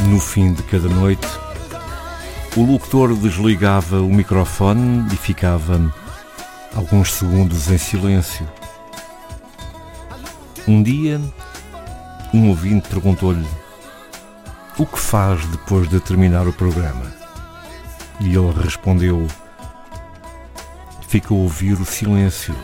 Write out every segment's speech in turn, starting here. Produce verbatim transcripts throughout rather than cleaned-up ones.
No fim de cada noite, o locutor desligava o microfone e ficava alguns segundos em silêncio. Um dia, um ouvinte perguntou-lhe o que faz depois de terminar o programa. E ele respondeu: fica a ouvir o silêncio.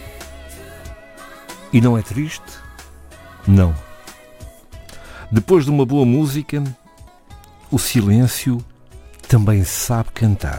E não é triste? Não. Depois de uma boa música, o silêncio também sabe cantar.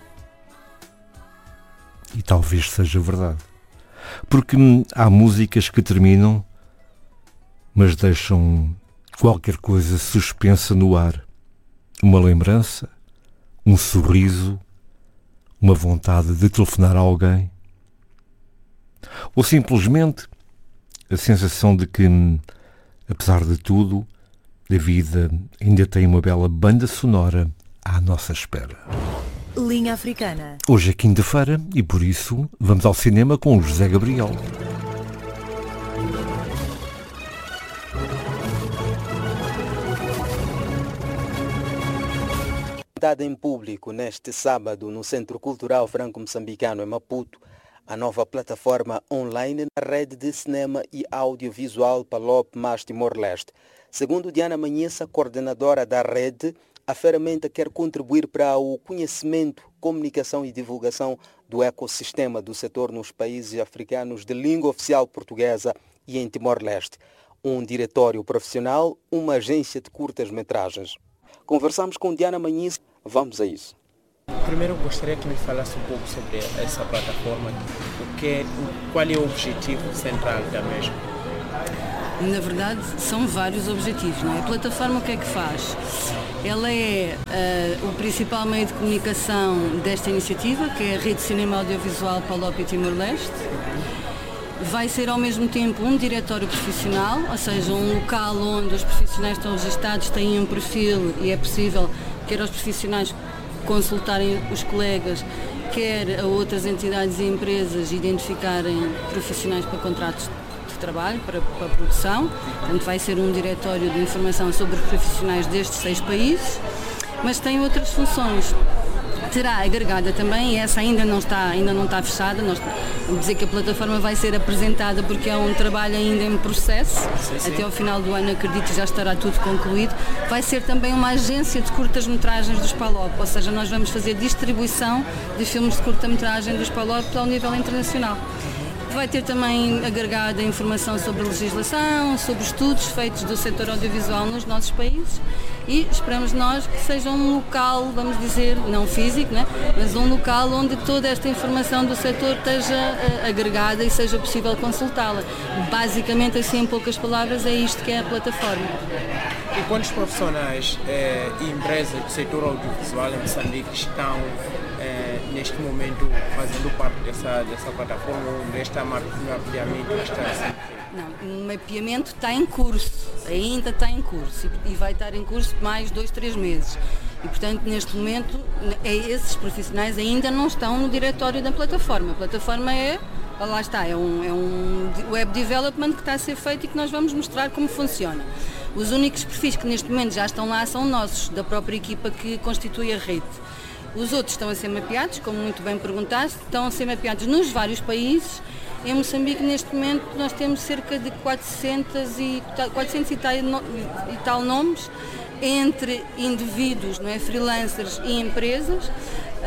E talvez seja verdade. Porque há músicas que terminam, mas deixam qualquer coisa suspensa no ar. Uma lembrança, um sorriso, uma vontade de telefonar a alguém. Ou simplesmente a sensação de que, apesar de tudo, a vida ainda tem uma bela banda sonora à nossa espera. Linha Africana. Hoje é quinta-feira e por isso vamos ao cinema com o José Gabriel. Dada em público neste sábado no Centro Cultural Franco-Moçambicano em Maputo, a nova plataforma online na rede de cinema e audiovisual Palop mais Timor-Leste. Segundo Diana Manhissa, coordenadora da rede, a ferramenta quer contribuir para o conhecimento, comunicação e divulgação do ecossistema do setor nos países africanos de língua oficial portuguesa e em Timor-Leste. Um diretório profissional, uma agência de curtas-metragens. Conversamos com Diana Manhissa. Vamos a isso. Primeiro gostaria que me falasse um pouco sobre essa plataforma, o que é, qual é o objetivo central da mesma? Na verdade, são vários objetivos, não é? A plataforma o que é que faz? Ela é uh, o principal meio de comunicação desta iniciativa, que é a Rede Cinema Audiovisual Palop e Timor-Leste. Vai ser ao mesmo tempo um diretório profissional, ou seja, um local onde os profissionais estão registados, têm um perfil e é possível quer aos profissionais consultarem os colegas, quer a outras entidades e empresas identificarem profissionais para contratos de trabalho, para, para produção. Portanto, vai ser um diretório de informação sobre os profissionais destes seis países, mas tem outras funções. Terá agregada também, e essa ainda não está, ainda não está fechada, nós vamos dizer que a plataforma vai ser apresentada porque é um trabalho ainda em processo, sim, sim. Até ao final do ano acredito que já estará tudo concluído. Vai ser também uma agência de curtas-metragens dos Palop, ou seja, nós vamos fazer distribuição de filmes de curta-metragem dos Palop ao nível internacional. Vai ter também agregada informação sobre legislação, sobre estudos feitos do setor audiovisual nos nossos países e esperamos nós que seja um local, vamos dizer, não físico, né? Mas um local onde toda esta informação do setor esteja uh, agregada e seja possível consultá-la. Basicamente, assim em poucas palavras, é isto que é a plataforma. E quantos profissionais eh, e empresas do setor audiovisual em Moçambique estão eh, neste momento fazendo parte dessa, dessa plataforma ou desta mapeamento que está a ser feito? Não, o mapeamento está em curso, ainda está em curso e, e vai estar em curso mais dois, três meses. E, portanto, neste momento, esses profissionais ainda não estão no diretório da plataforma. A plataforma é, lá está, é um, é um web development que está a ser feito e que nós vamos mostrar como funciona. Os únicos perfis que neste momento já estão lá são nossos, da própria equipa que constitui a rede. Os outros estão a ser mapeados, como muito bem perguntaste, estão a ser mapeados nos vários países. Em Moçambique, neste momento, nós temos cerca de quatrocentos e, quatrocentos e, tal, e tal nomes, entre indivíduos, não é, freelancers e empresas, uh,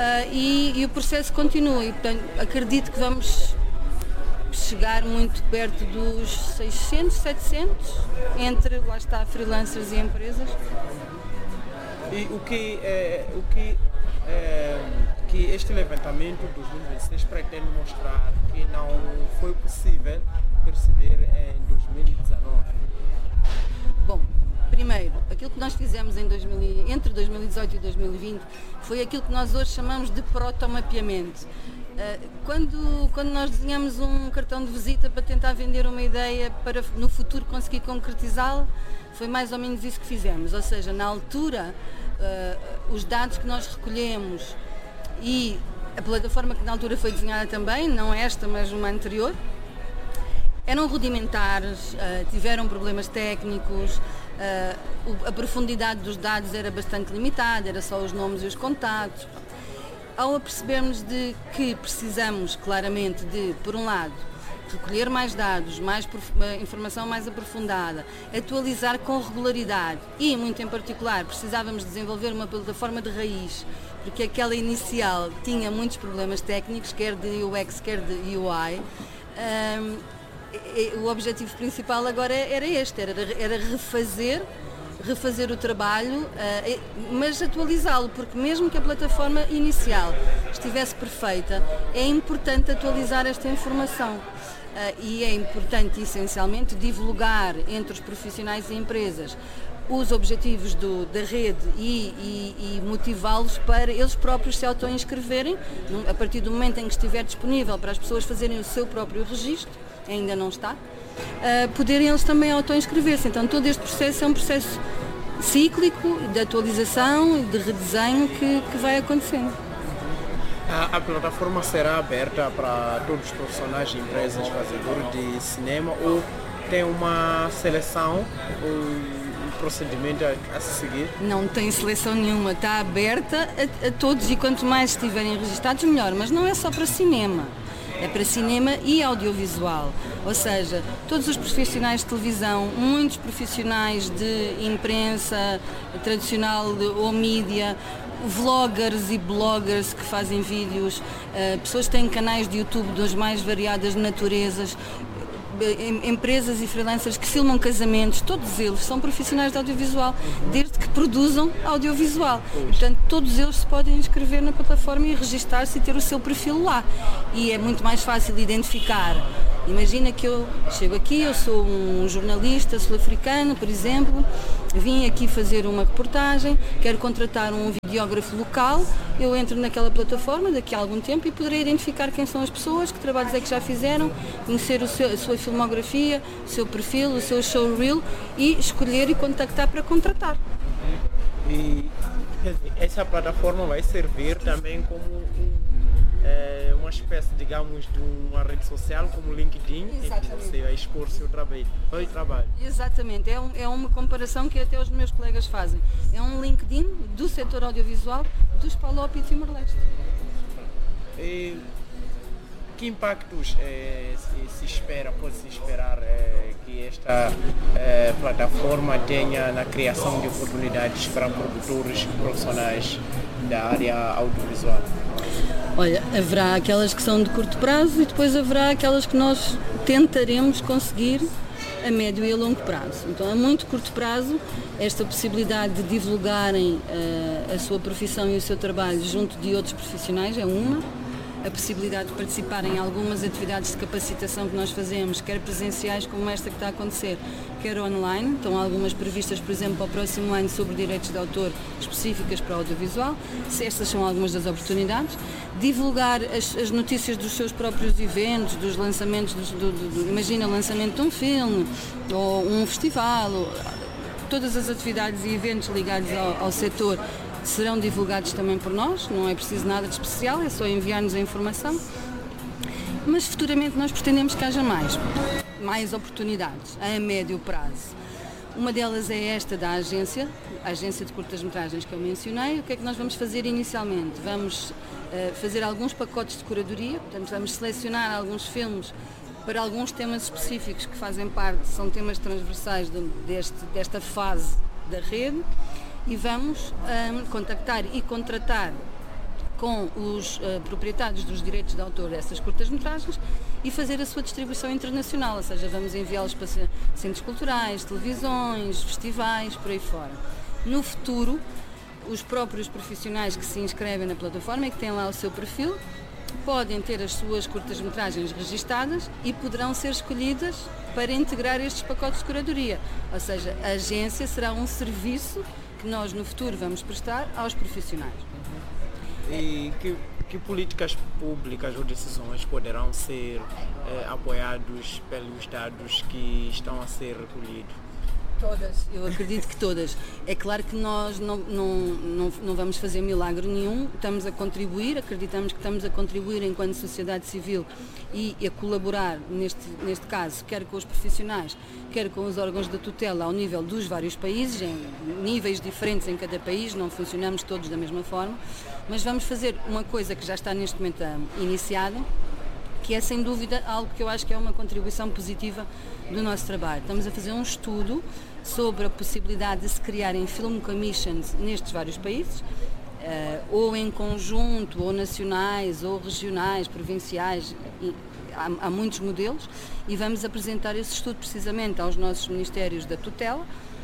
e, e o processo continua. E, portanto, acredito que vamos chegar muito perto dos seiscentos, setecentos, entre, lá está, freelancers e empresas. E o que, é, o que, é, que este levantamento de dois mil e dezesseis pretende mostrar que não foi possível perceber em dois mil e dezanove? Bom, primeiro, aquilo que nós fizemos em dois mil, entre dois mil e dezoito e dois mil e vinte foi aquilo que nós hoje chamamos de protomapeamento. Quando, quando nós desenhamos um cartão de visita para tentar vender uma ideia para no futuro conseguir concretizá-la, foi mais ou menos isso que fizemos. Ou seja, na altura, uh, os dados que nós recolhemos e a plataforma que na altura foi desenhada também, não esta, mas uma anterior, eram rudimentares, uh, tiveram problemas técnicos, uh, a profundidade dos dados era bastante limitada, era só os nomes e os contatos. Ao apercebermos de que precisamos claramente de, por um lado, recolher mais dados, mais informação mais aprofundada, atualizar com regularidade e, muito em particular, precisávamos desenvolver uma plataforma de raiz, porque aquela inicial tinha muitos problemas técnicos, quer de U X, quer de U I. Um, o objetivo principal agora era este, era, era refazer refazer o trabalho, uh, mas atualizá-lo, porque mesmo que a plataforma inicial estivesse perfeita, é importante atualizar esta informação. Uh, e é importante, essencialmente, divulgar entre os profissionais e empresas os objetivos do, da rede e, e, e motivá-los para eles próprios se auto-inscreverem, a partir do momento em que estiver disponível para as pessoas fazerem o seu próprio registro, ainda não está, uh, poderem eles também auto-inscrever-se. Então todo este processo é um processo cíclico de atualização e de redesenho que, que vai acontecendo. A, a plataforma será aberta para todos os profissionais de empresas fazedores de cinema ou tem uma seleção, um procedimento a, a seguir? Não tem seleção nenhuma, está aberta a, a todos e quanto mais estiverem registados melhor, mas não é só para cinema. É para cinema e audiovisual, ou seja, todos os profissionais de televisão, muitos profissionais de imprensa tradicional de, ou mídia, vloggers e bloggers que fazem vídeos, uh, pessoas que têm canais de YouTube das mais variadas naturezas, empresas e freelancers que filmam casamentos, todos eles são profissionais de audiovisual, desde que produzam audiovisual. Portanto, todos eles se podem inscrever na plataforma e registar-se e ter o seu perfil lá. E é muito mais fácil identificar. Imagina que eu chego aqui, eu sou um jornalista sul-africano, por exemplo, vim aqui fazer uma reportagem, quero contratar um videógrafo local, eu entro naquela plataforma daqui a algum tempo e poderei identificar quem são as pessoas, que trabalhos é que já fizeram, conhecer o seu, a sua filmografia, o seu perfil, o seu showreel e escolher e contactar para contratar. E essa plataforma vai servir também como um É uma espécie, digamos, de uma rede social como o LinkedIn, em que você vai expor seu trabalho, o trabalho. Exatamente, é, um, é uma comparação que até os meus colegas fazem. É um LinkedIn do setor audiovisual dos Palop e Timor-Leste. E que impactos é, se, se espera, pode-se esperar é, que esta é, plataforma tenha na criação de oportunidades para produtores profissionais da área audiovisual? Olha, haverá aquelas que são de curto prazo e depois haverá aquelas que nós tentaremos conseguir a médio e a longo prazo. Então, a muito curto prazo, esta possibilidade de divulgarem uh, a sua profissão e o seu trabalho junto de outros profissionais é uma. A possibilidade de participar em algumas atividades de capacitação que nós fazemos, quer presenciais como esta que está a acontecer, quer online. Estão algumas previstas, por exemplo, para o próximo ano sobre direitos de autor específicas para o audiovisual. Estas são algumas das oportunidades. Divulgar as, as notícias dos seus próprios eventos, dos lançamentos, dos, do, do, do, imagina o lançamento de um filme ou um festival, ou, todas as atividades e eventos ligados ao, ao setor serão divulgados também por nós, não é preciso nada de especial, é só enviar-nos a informação. Mas futuramente nós pretendemos que haja mais, mais oportunidades a médio prazo. Uma delas é esta da agência, a agência de curtas-metragens que eu mencionei. O que é que nós vamos fazer inicialmente? Vamos uh, fazer alguns pacotes de curadoria, portanto vamos selecionar alguns filmes para alguns temas específicos que fazem parte, são temas transversais de, deste, desta fase da rede. E vamos um, contactar e contratar com os uh, proprietários dos direitos de autor dessas curtas-metragens e fazer a sua distribuição internacional, ou seja, vamos enviá-los para centros culturais, televisões, festivais, por aí fora. No futuro, os próprios profissionais que se inscrevem na plataforma e que têm lá o seu perfil, podem ter as suas curtas-metragens registadas e poderão ser escolhidas para integrar estes pacotes de curadoria, ou seja, a agência será um serviço que nós no futuro vamos prestar aos profissionais. E que, que políticas públicas ou decisões poderão ser eh, apoiados pelos dados que estão a ser recolhidos? Todas, eu acredito que todas. É claro que nós não, não, não, não vamos fazer milagre nenhum, estamos a contribuir, acreditamos que estamos a contribuir enquanto sociedade civil e a colaborar, neste, neste caso, quer com os profissionais, quer com os órgãos da tutela ao nível dos vários países, em níveis diferentes em cada país, não funcionamos todos da mesma forma, mas vamos fazer uma coisa que já está neste momento iniciada, que é sem dúvida algo que eu acho que é uma contribuição positiva do nosso trabalho. Estamos a fazer um estudo sobre a possibilidade de se criarem film commissions nestes vários países, uh, ou em conjunto, ou nacionais, ou regionais, provinciais, e há, há muitos modelos, e vamos apresentar esse estudo precisamente aos nossos ministérios da tutela,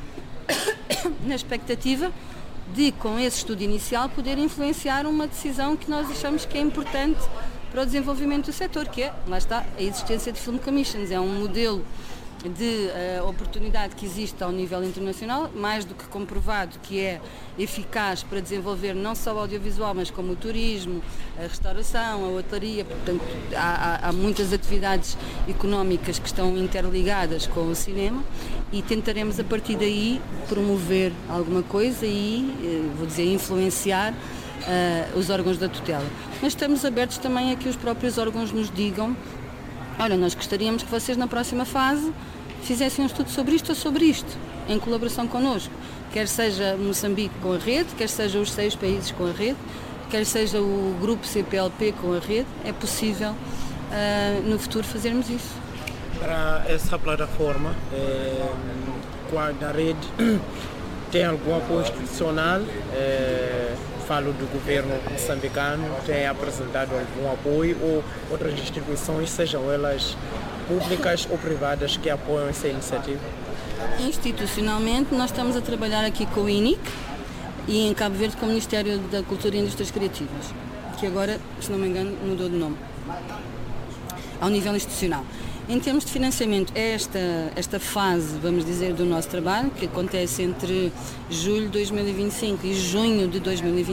na expectativa de, com esse estudo inicial, poder influenciar uma decisão que nós achamos que é importante para o desenvolvimento do setor, que é, lá está, a existência de film commissions. É um modelo de uh, oportunidade que existe ao nível internacional, mais do que comprovado, que é eficaz para desenvolver não só o audiovisual, mas como o turismo, a restauração, a hotelaria. Portanto, há, há, há muitas atividades económicas que estão interligadas com o cinema e tentaremos a partir daí promover alguma coisa e, uh, vou dizer, influenciar uh, os órgãos da tutela. Mas estamos abertos também a que os próprios órgãos nos digam: olha, nós gostaríamos que vocês na próxima fase fizessem um estudo sobre isto ou sobre isto, em colaboração connosco. Quer seja Moçambique com a rede, quer seja os seis países com a rede, quer seja o grupo C P L P com a rede, é possível uh, no futuro fazermos isso. Para essa plataforma, é, a rede tem algum apoio institucional? É, falo do governo moçambicano, tem apresentado algum apoio, ou outras instituições, sejam elas públicas ou privadas, que apoiam essa iniciativa? Institucionalmente, nós estamos a trabalhar aqui com o I N I C e em Cabo Verde com o Ministério da Cultura e Indústrias Criativas, que agora, se não me engano, mudou de nome, ao nível institucional. Em termos de financiamento, é esta, esta fase, vamos dizer, do nosso trabalho, que acontece entre julho de dois mil e vinte e cinco e junho de dois mil e vinte